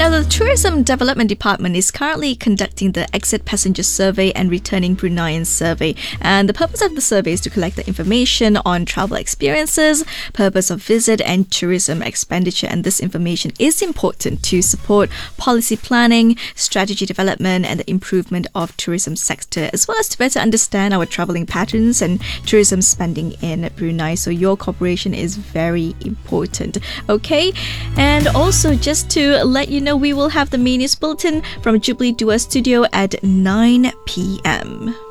Now, the Tourism Development Department is currently conducting the Exit Passenger Survey and Returning Bruneian Survey. And the purpose of the survey is to collect the information on travel experiences, purpose of visit, and tourism expenditure. And this information is important to support policy planning, strategy development, and the improvement of tourism sector, as well as to better understand our traveling patterns and tourism spending in Brunei. So your cooperation is very important. Okay, and also just to let you know, we will have the Mini News Bulletin from Jubilee Dua Studio at 9 p.m.